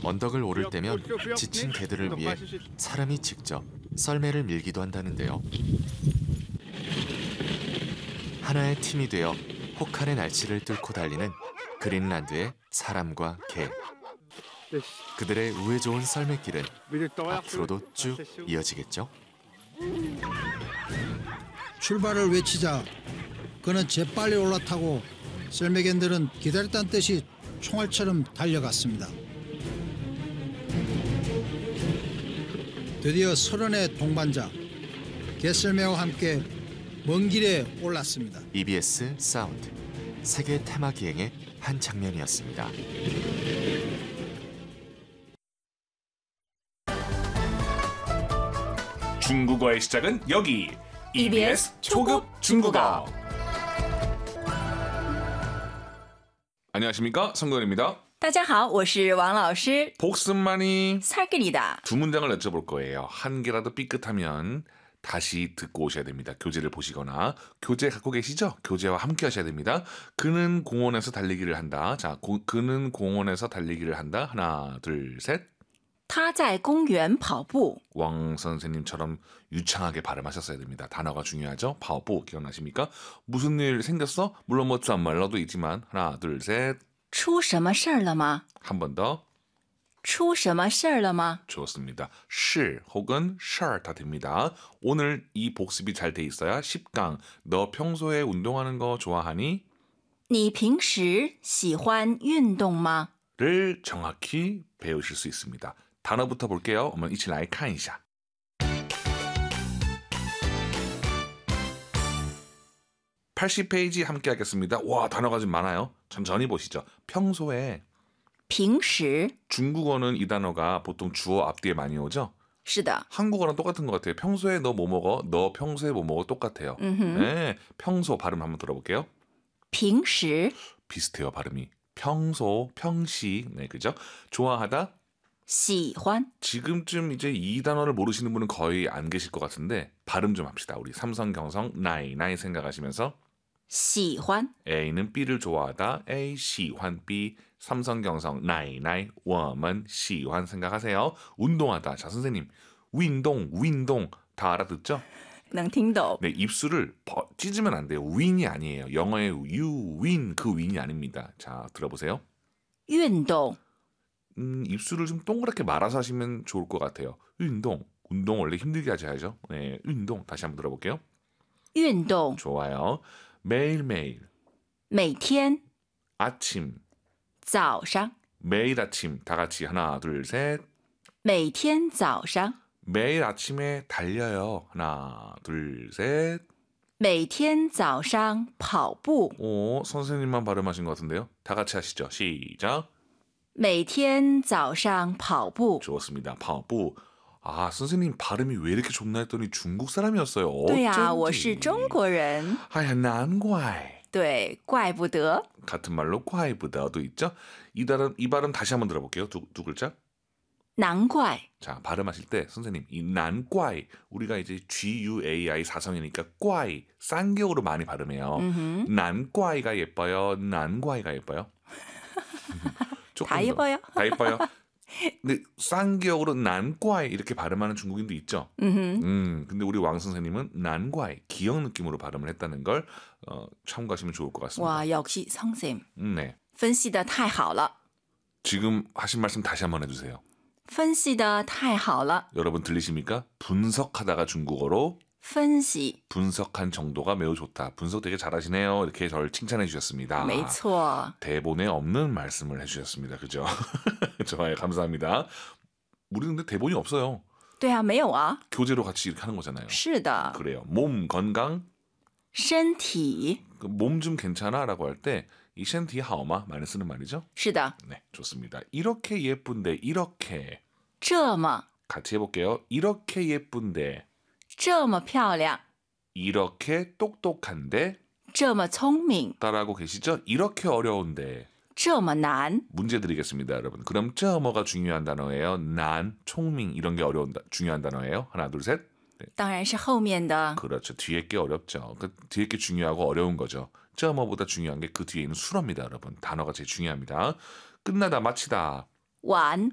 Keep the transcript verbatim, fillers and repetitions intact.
언덕을 오를 때면 지친 개들을 위해 사람이 직접 썰매를 밀기도 한다는데요. 하나의 팀이 되어 혹한의 날씨를 뚫고 달리는 그린란드의 사람과 개. 그들의 우애 좋은 썰매길은 앞으로도 쭉 이어지겠죠? 출발을 외치자 그는 재빨리 올라타고 썰매견들은 기다렸다는 뜻이 총알처럼 달려갔습니다. 드디어 서른의 동반자 개썰매와 함께 먼 길에 올랐습니다. 이비에스 사운드 세계 테마 기행의 한 장면이었습니다. 중국어의 시작은 여기 이비에스 초급 중국어. 안녕하십니까, 성근입니다. 大家好，我是王老师。 복습만이 살길이다. 두 문장을 여쭤볼 거예요. 한 개라도 삐끗하면 다시 듣고 오셔야 됩니다. 교재를 보시거나 교재 갖고 계시죠? 교재와 함께 하셔야 됩니다. 그는 공원에서 달리기를 한다. 자, 고, 그는 공원에서 달리기를 한다. 하나, 둘, 셋. 他在公园跑步。 왕 선생님처럼 유창하게 발음하셨어야 됩니다. 단어가 중요하죠. 파오부 기억나십니까? 무슨 일 생겼어? 물론 뭐 짠말러도 있지만 하나, 둘, 셋. 出什么事儿了吗？ 한 번 더. 出什么事儿了吗？ 좋습니다. 시 혹은 셔 다 됩니다. 오늘 이 복습이 잘 돼 있어야 십 강. 너 평소에 운동하는 거 좋아하니? 你平时喜欢运动吗？ 를 정확히 배우실 수 있습니다. 단어부터 볼게요. 我们一起来看一下. 팔십 페이지 함께 하겠습니다. 와, 단어가 좀 많아요. 천천히 보시죠. 평소에 平时 중국어는 이 단어가 보통 주어 앞뒤에 많이 오죠? 是的。 한국어랑 똑같은 것 같아요. 평소에 너 뭐 먹어? 너 평소에 뭐 먹어? 똑같아요. 네, 평소 발음 한번 들어볼게요. 平时 비슷해요, 발음이. 평소, 평시, 네, 그죠? 좋아하다? 喜欢 지금쯤 이제 이 단어를 모르시는 분은 거의 안 계실 것 같은데 발음 좀 합시다. 우리 삼성, 경성, 나이, 나이 생각하시면서 喜欢 A는 B를 좋아하다. A, 喜欢 B, 삼성, 경성, 나이, 나이, 我们喜欢 생각하세요. 운동하다. 자, 선생님, 운동, 운동 다 알아듣죠? 能听懂。 네, 입술을 버, 찢으면 안 돼요. 윈이 아니에요. 영어의 you, win 그 윈이 아닙니다. 자, 들어보세요. 运动 음, 입술을 좀 동그랗게 말아서 하시면 좋을 것 같아요. 운동, 운동 원래 힘들게 하지 하죠. 네, 운동 다시 한번 들어볼게요. 运动 좋아요. 매일매일 每天 아침 早上 매일 아침 다 같이 하나 둘 셋 每天早上 매일 아침에 달려요. 하나 둘 셋 每天早上跑步 오, 선생님만 발음하신 것 같은데요. 다 같이 하시죠. 시작. 每天早上跑步 좋습니다. 跑步. 아, 선생님 발음이 왜 이렇게 좋나 했더니 중국 사람이었어요. 对呀， 我是中国人。 아야, 难怪. 对，怪不得。 같은 말로 怪不得도 있죠. 이 발음, 이 발음 다시 한번 들어볼게요. 두, 두 글자. 难怪 자, 발음하실 때 선생님 이 난과이 우리가 이제 G-U-A-I 사성이니까 꽈이 쌍기역으로 많이 발음해요. 난과이가 예뻐요. 난과이가 예뻐요. 조금 다 더. 예뻐요. 다 예뻐요. 근데 쌍기역으로 난과이 이렇게 발음하는 중국인도 있죠. 음, 근데 우리 왕 선생님은 난과이 기역 느낌으로 발음을 했다는 걸 어, 참고하시면 좋을 것 같습니다. 와, 역시 선생님. 음, 네. 分析的太好了。 지금 하신 말씀 다시 한번 해주세요. 分析的太好了。 여러분 들리십니까? 분석하다가 중국어로 分析 분석한 정도가 매우 좋다. 분석 되게 잘하시네요. 이렇게 저를 칭찬해 주셨습니다. 没错。 대본에 없는 말씀을 해주셨습니다. 그죠? 좋아요. 감사합니다. 우리 근데 대본이 없어요. 对啊，没有啊。 교재로 같이 이렇게 하는 거잖아요. 是的。 그래요. 몸 건강, 身体 몸 좀 괜찮아 라고 할 때 이身体好吗? 많이 쓰는 말이죠. 是的。 네, 좋습니다. 이렇게 예쁜데 이렇게 这么 같이 해볼게요. 이렇게 예쁜데 这么漂亮， 이렇게 똑똑한데 这么聪明， 따라하고 계시죠? 이렇게 어려운데 这么难。 문제 드리겠습니다, 여러분. 그럼 저뭐가 중요한 단어예요? 난, 총밍 이런 게 어려운 다, 중요한 단어예요? 하나, 둘, 셋. 네. 当然是后面的。 그렇죠. 뒤에 게 어렵죠. 그 뒤에 게 중요하고 어려운 거죠. 저뭐보다 중요한 게 그 뒤에 있는 수어입니다, 여러분. 단어가 제일 중요합니다. 끝나다, 마치다. 完